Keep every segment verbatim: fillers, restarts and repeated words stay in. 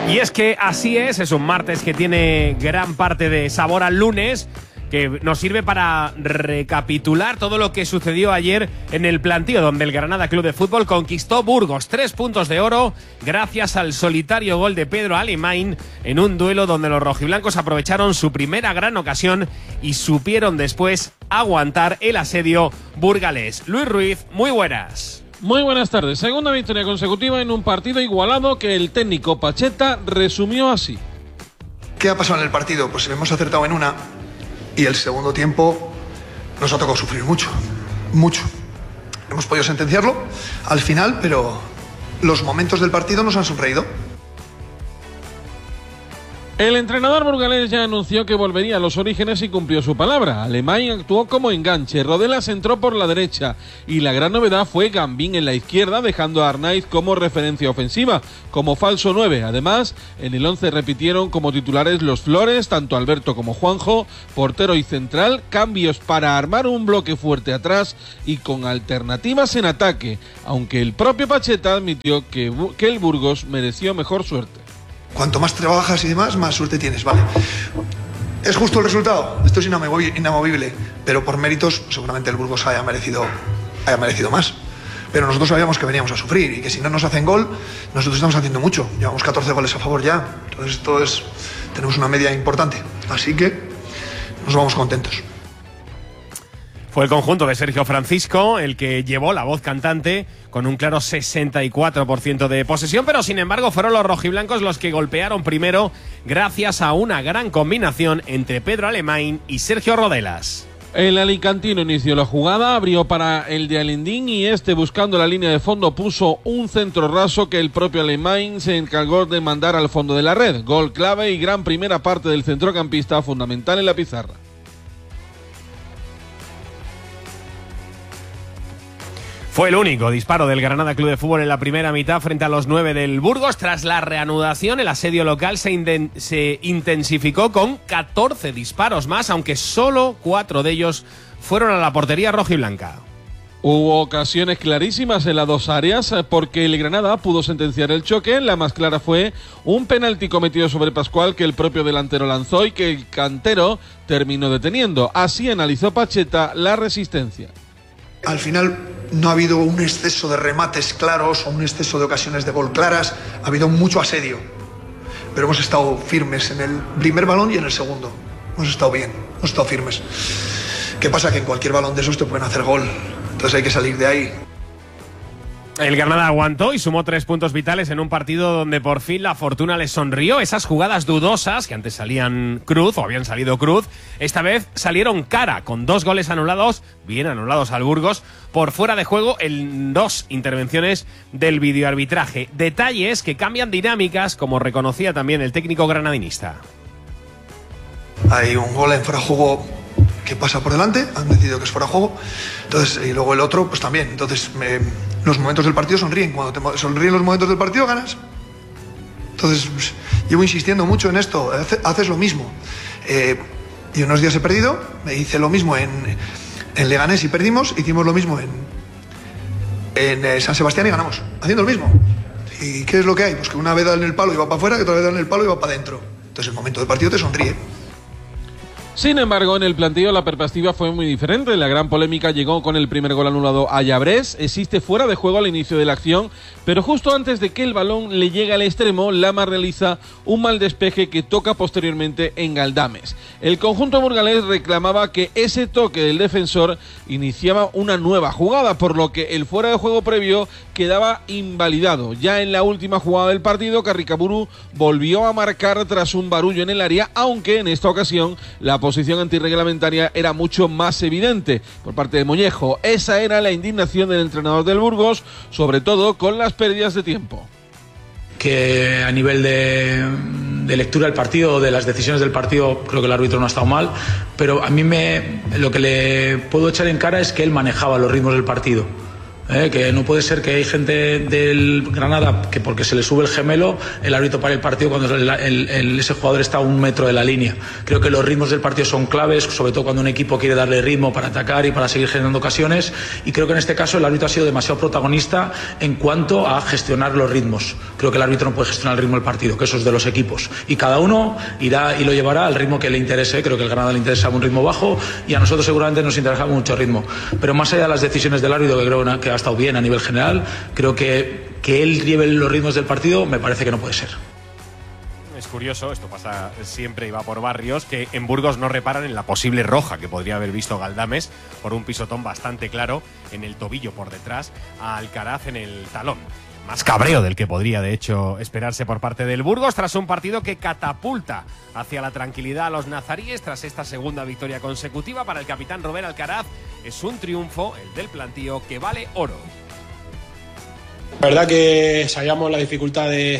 Y es que así es, es un martes que tiene gran parte de sabor al lunes, que nos sirve para recapitular todo lo que sucedió ayer en el plantío, donde el Granada Club de Fútbol conquistó Burgos. Tres puntos de oro gracias al solitario gol de Pedro Alemany en un duelo donde los rojiblancos aprovecharon su primera gran ocasión y supieron después aguantar el asedio burgalés. Luis Ruiz, muy buenas. Muy buenas tardes. Segunda victoria consecutiva en un partido igualado que el técnico Pacheta resumió así. ¿Qué ha pasado en el partido? Pues hemos acertado en una y el segundo tiempo nos ha tocado sufrir mucho, mucho. Hemos podido sentenciarlo al final, pero los momentos del partido nos han sonreído. El entrenador burgalés ya anunció que volvería a los orígenes y cumplió su palabra. Alemany actuó como enganche, Rodelas entró por la derecha y la gran novedad fue Gambín en la izquierda, dejando a Arnaiz como referencia ofensiva, como falso nueve. Además, en el once repitieron como titulares los Flores, tanto Alberto como Juanjo, portero y central, cambios para armar un bloque fuerte atrás y con alternativas en ataque, aunque el propio Pacheta admitió que, que el Burgos mereció mejor suerte. Cuanto más trabajas y demás, más suerte tienes, ¿vale? ¿Es justo el resultado? Esto es inamovible, pero por méritos seguramente el Burgos haya merecido, haya merecido más. Pero nosotros sabíamos que veníamos a sufrir y que si no nos hacen gol, nosotros estamos haciendo mucho. Llevamos catorce goles a favor ya, entonces esto es, tenemos una media importante, así que nos vamos contentos. Fue el conjunto de Sergio Francisco el que llevó la voz cantante con un claro sesenta y cuatro por ciento de posesión, pero sin embargo fueron los rojiblancos los que golpearon primero gracias a una gran combinación entre Pedro Alemany y Sergio Rodelas. El alicantino inició la jugada, abrió para el de Alendín y este, buscando la línea de fondo, puso un centro raso que el propio Alemany se encargó de mandar al fondo de la red. Gol clave y gran primera parte del centrocampista, fundamental en la pizarra. Fue el único disparo del Granada Club de Fútbol en la primera mitad frente a los nueve del Burgos. Tras la reanudación, el asedio local se, inden- se intensificó con catorce disparos más, aunque solo cuatro de ellos fueron a la portería rojiblanca. Hubo ocasiones clarísimas en las dos áreas porque el Granada pudo sentenciar el choque. La más clara fue un penalti cometido sobre Pascual que el propio delantero lanzó y que el cantero terminó deteniendo. Así analizó Pacheta la resistencia. Al final no ha habido un exceso de remates claros o un exceso de ocasiones de gol claras, ha habido mucho asedio, pero hemos estado firmes en el primer balón y en el segundo, hemos estado bien, hemos estado firmes. ¿Qué pasa? Que en cualquier balón de esos te pueden hacer gol, entonces hay que salir de ahí. El Granada aguantó y sumó tres puntos vitales en un partido donde por fin la fortuna les sonrió. Esas jugadas dudosas, que antes salían cruz o habían salido cruz, esta vez salieron cara, con dos goles anulados, bien anulados al Burgos, por fuera de juego en dos intervenciones del videoarbitraje. Detalles que cambian dinámicas, como reconocía también el técnico granadinista. Hay un gol en fuera de juego que pasa por delante, han decidido que es fuera de juego, entonces, y luego el otro pues también, entonces me, los momentos del partido sonríen, cuando te sonríen los momentos del partido ganas. Entonces pues, llevo insistiendo mucho en esto, hace, haces lo mismo. Eh, y unos días he perdido, me hice lo mismo en, en Leganés y perdimos, hicimos lo mismo en, en eh, San Sebastián y ganamos, haciendo lo mismo. ¿Y qué es lo que hay? Pues que una vez dan el palo y va para afuera, que otra vez dan el palo y va para adentro. Entonces el momento del partido te sonríe. Sin embargo, en el plantillo la perspectiva fue muy diferente. La gran polémica llegó con el primer gol anulado a Llabrés. Existe fuera de juego al inicio de la acción, pero justo antes de que el balón le llegue al extremo, Lama realiza un mal despeje que toca posteriormente en Galdames. El conjunto burgalés reclamaba que ese toque del defensor iniciaba una nueva jugada, por lo que el fuera de juego previo quedaba invalidado. Ya en la última jugada del partido, Carricaburu volvió a marcar tras un barullo en el área, aunque en esta ocasión la posición antirreglamentaria era mucho más evidente por parte de Mollejo. Esa era la indignación del entrenador del Burgos, sobre todo con las pérdidas de tiempo. Que a nivel de, de lectura del partido, de las decisiones del partido, creo que el árbitro no ha estado mal, pero a mí me, lo que le puedo echar en cara es que él manejaba los ritmos del partido. Eh, que no puede ser que hay gente del Granada que porque se le sube el gemelo el árbitro para el partido cuando el, el, el, ese jugador está a un metro de la línea. Creo que los ritmos del partido son claves, sobre todo cuando un equipo quiere darle ritmo para atacar y para seguir generando ocasiones, y creo que en este caso el árbitro ha sido demasiado protagonista en cuanto a gestionar los ritmos. Creo que el árbitro no puede gestionar el ritmo del partido, que eso es de los equipos, y cada uno irá y lo llevará al ritmo que le interese. Creo que al Granada le interesa un ritmo bajo y a nosotros seguramente nos interesa mucho ritmo, pero más allá de las decisiones del árbitro, que creo que ha estado bien a nivel general, creo que que él lleve los ritmos del partido me parece que no puede ser. Es curioso, esto pasa siempre y va por barrios, que en Burgos no reparan en la posible roja que podría haber visto Galdames por un pisotón bastante claro en el tobillo por detrás a Alcaraz en el talón. Más cabreo del que podría, de hecho, esperarse por parte del Burgos tras un partido que catapulta hacia la tranquilidad a los nazaríes tras esta segunda victoria consecutiva para el capitán Robert Alcaraz. Es un triunfo, el del plantío, que vale oro. La verdad que sabíamos la dificultad de,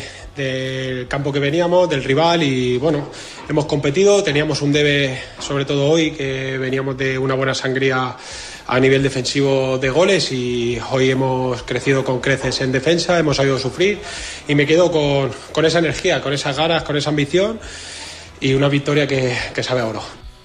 del campo que veníamos, del rival, y bueno, hemos competido, teníamos un debe, sobre todo hoy, que veníamos de una buena sangría a nivel defensivo de goles, y hoy hemos crecido con creces en defensa, hemos sabido sufrir, y me quedo con, con esa energía, con esas ganas, con esa ambición, y una victoria que, que sabe a oro.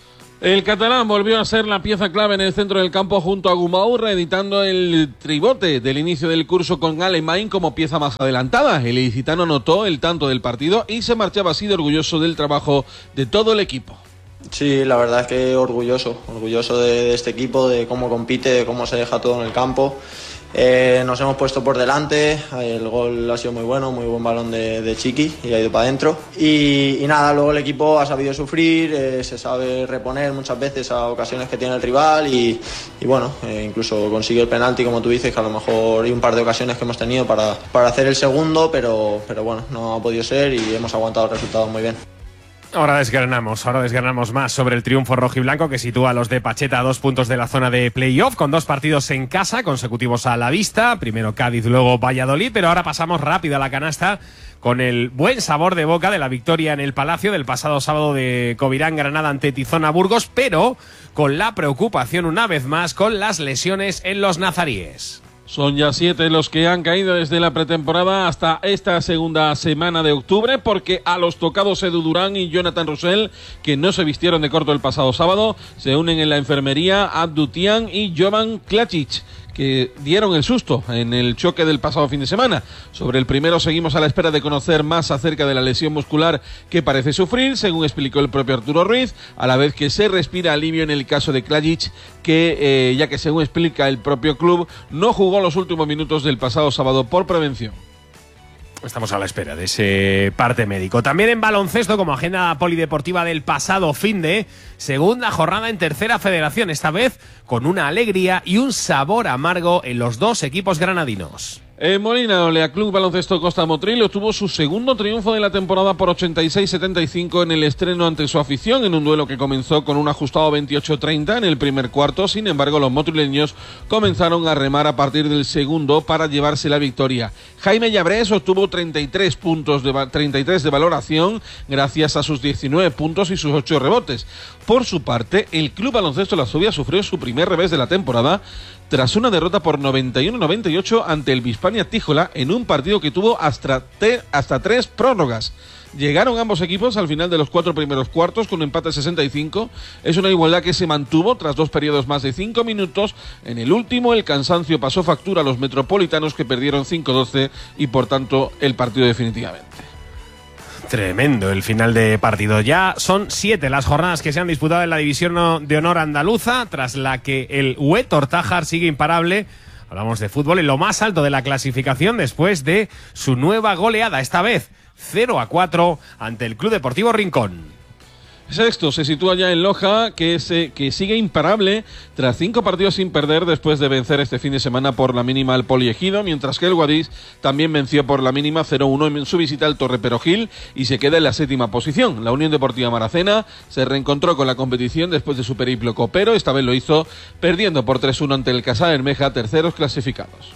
El catalán volvió a ser la pieza clave en el centro del campo junto a Gumau, reeditando el tribote del inicio del curso con Alemán como pieza más adelantada. El ilicitano anotó el tanto del partido y se marchaba así de orgulloso del trabajo de todo el equipo. Sí, la verdad es que orgulloso, orgulloso de, de este equipo, de cómo compite, de cómo se deja todo en el campo. Eh, nos hemos puesto por delante, el gol ha sido muy bueno, muy buen balón de, de Chiqui y ha ido para adentro, y, y nada, luego el equipo ha sabido sufrir, eh, se sabe reponer muchas veces a ocasiones que tiene el rival, y, y bueno, eh, incluso consigue el penalti, como tú dices, que a lo mejor hay un par de ocasiones que hemos tenido para, para hacer el segundo, pero, pero bueno, no ha podido ser y hemos aguantado el resultado muy bien. Ahora desgranamos, ahora desgranamos más sobre el triunfo rojiblanco que sitúa a los de Pacheta a dos puntos de la zona de playoff, con dos partidos en casa consecutivos a la vista, primero Cádiz, luego Valladolid, pero ahora pasamos rápido a la canasta con el buen sabor de boca de la victoria en el Palacio del pasado sábado de Covirán Granada ante Tizona Burgos, pero con la preocupación una vez más con las lesiones en los nazaríes. Son ya siete los que han caído desde la pretemporada hasta esta segunda semana de octubre, porque a los tocados Edu Durán y Jonathan Russell, que no se vistieron de corto el pasado sábado, se unen en la enfermería Abdutian y Jovan Klačić, que dieron el susto en el choque del pasado fin de semana. Sobre el primero seguimos a la espera de conocer más acerca de la lesión muscular que parece sufrir, según explicó el propio Arturo Ruiz, a la vez que se respira alivio en el caso de Klačić, que eh, ya que según explica el propio club, no jugó los últimos minutos del pasado sábado por prevención. Estamos a la espera de ese parte médico. También en baloncesto, como agenda polideportiva del pasado finde, segunda jornada en tercera federación, esta vez con una alegría y un sabor amargo en los dos equipos granadinos. En Molina, Olea Club Baloncesto Costa Motril obtuvo su segundo triunfo de la temporada por ochenta y seis setenta y cinco en el estreno ante su afición, en un duelo que comenzó con un ajustado veintiocho treinta en el primer cuarto. Sin embargo, los motrileños comenzaron a remar a partir del segundo para llevarse la victoria. Jaime Llabrés obtuvo treinta y tres puntos de, treinta y tres de valoración gracias a sus diecinueve puntos y sus ocho rebotes. Por su parte, el Club Baloncesto La Zubia sufrió su primer revés de la temporada tras una derrota por noventa y uno noventa y ocho ante el Bispania Tíjola en un partido que tuvo hasta, te, hasta tres prórrogas. Llegaron ambos equipos al final de los cuatro primeros cuartos con un empate sesenta y cinco. Es una igualdad que se mantuvo tras dos periodos más de cinco minutos. En el último, el cansancio pasó factura a los metropolitanos, que perdieron cinco doce y por tanto el partido definitivamente. Tremendo el final de partido. Ya son siete las jornadas que se han disputado en la División de Honor andaluza, tras la que el U E Tortájar sigue imparable. Hablamos de fútbol en lo más alto de la clasificación después de su nueva goleada, esta vez cero a cuatro ante el Club Deportivo Rincón. Sexto se sitúa ya en Loja, que, se, que sigue imparable tras cinco partidos sin perder después de vencer este fin de semana por la mínima al Poliegido, mientras que el Guadix también venció por la mínima cero uno en su visita al Torre Perogil y se queda en la séptima posición. La Unión Deportiva Maracena se reencontró con la competición después de su periplo copero, esta vez lo hizo perdiendo por tres uno ante el Casal Bermeja, terceros clasificados.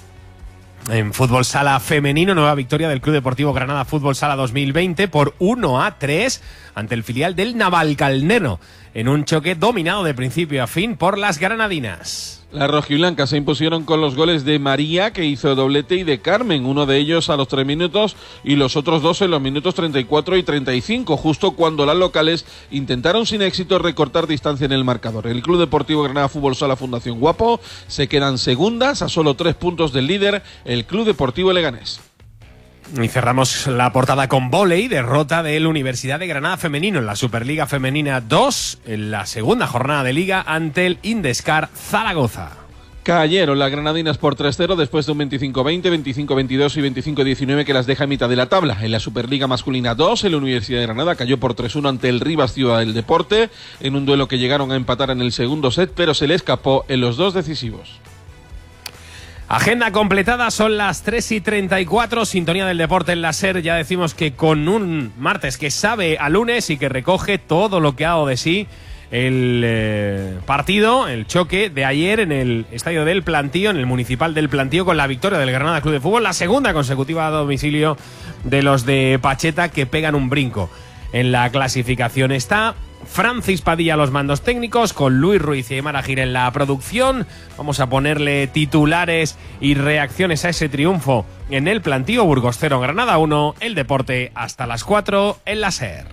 En fútbol sala femenino, nueva victoria del Club Deportivo Granada Fútbol Sala dos mil veinte por uno a tres ante el filial del Navalcarnero, en un choque dominado de principio a fin por las granadinas. Las rojiblancas se impusieron con los goles de María, que hizo doblete, y de Carmen, uno de ellos a los tres minutos y los otros dos en los minutos treinta y cuatro y treinta y cinco, justo cuando las locales intentaron sin éxito recortar distancia en el marcador. El Club Deportivo Granada Fútbol Sala Fundación Guapo se quedan segundas a solo tres puntos del líder, el Club Deportivo Leganés. Y cerramos la portada con vóley, derrota del Universidad de Granada femenino en la Superliga Femenina dos, en la segunda jornada de Liga ante el Indescar Zaragoza. Cayeron las granadinas por tres cero después de un veinticinco veinte, veinticinco veintidós y veinticinco diecinueve que las deja a mitad de la tabla. En la Superliga Masculina dos, el Universidad de Granada cayó por tres uno ante el Rivas Ciudad del Deporte, en un duelo que llegaron a empatar en el segundo set, pero se le escapó en los dos decisivos. Agenda completada, son las tres y treinta y cuatro, sintonía del deporte en la SER. Ya decimos que con un martes que sabe a lunes y que recoge todo lo que ha dado de sí el eh, partido, el choque de ayer en el estadio del Plantío, en el municipal del Plantío, con la victoria del Granada Club de Fútbol, la segunda consecutiva a domicilio de los de Pacheta, que pegan un brinco en la clasificación. Está Francis Padilla a los mandos técnicos, con Luis Ruiz y Aymar Agir en la producción. Vamos a ponerle titulares y reacciones a ese triunfo en el Plantío. Burgos cero, Granada uno, el deporte hasta las cuatro en la SER.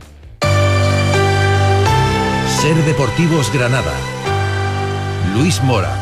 SER Deportivos Granada. Luis Mora.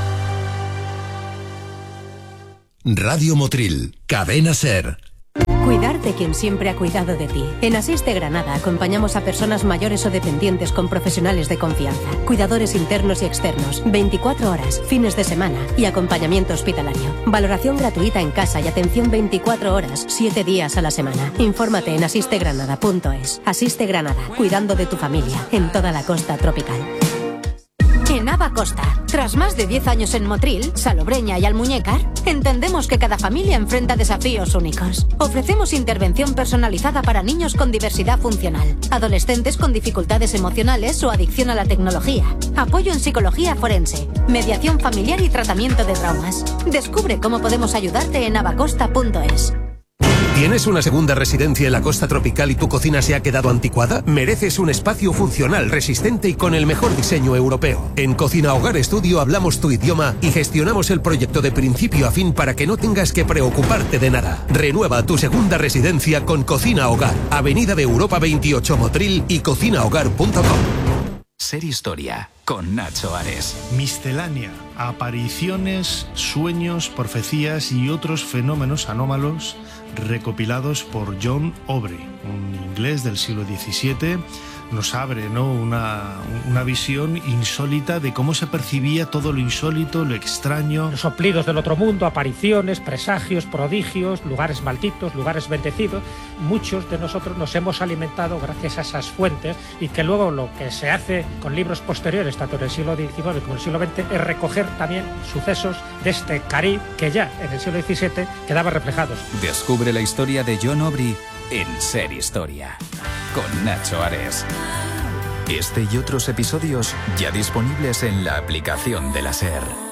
Radio Motril, Cadena SER. Cuidar de quien siempre ha cuidado de ti. En Asiste Granada acompañamos a personas mayores o dependientes con profesionales de confianza, cuidadores internos y externos, veinticuatro horas, fines de semana y acompañamiento hospitalario. Valoración gratuita en casa y atención veinticuatro horas, siete días a la semana. Infórmate en asiste granada punto es. Asiste Granada, cuidando de tu familia en toda la costa tropical. En Ava Costa, tras más de diez años en Motril, Salobreña y Almuñécar, entendemos que cada familia enfrenta desafíos únicos. Ofrecemos intervención personalizada para niños con diversidad funcional, adolescentes con dificultades emocionales o adicción a la tecnología, apoyo en psicología forense, mediación familiar y tratamiento de traumas. Descubre cómo podemos ayudarte en avacosta punto es. ¿Tienes una segunda residencia en la costa tropical y tu cocina se ha quedado anticuada? Mereces un espacio funcional, resistente y con el mejor diseño europeo. En Cocina Hogar Estudio hablamos tu idioma y gestionamos el proyecto de principio a fin para que no tengas que preocuparte de nada. Renueva tu segunda residencia con Cocina Hogar, Avenida de Europa veintiocho Motril y cocina hogar punto com. SER Historia, con Nacho Ares. Miscelánea, apariciones, sueños, profecías y otros fenómenos anómalos recopilados por John Aubrey, un inglés del siglo diecisiete. Nos abre, ¿no?, una, una visión insólita de cómo se percibía todo lo insólito, lo extraño. Los soplidos del otro mundo, apariciones, presagios, prodigios, lugares malditos, lugares bendecidos. Muchos de nosotros nos hemos alimentado gracias a esas fuentes, y que luego lo que se hace con libros posteriores, tanto en el siglo diecinueve como en el siglo veinte, es recoger también sucesos de este Caribe que ya en el siglo diecisiete quedaban reflejados. Descubre la historia de John Aubrey en SER Historia, con Nacho Ares. Este y otros episodios ya disponibles en la aplicación de la SER.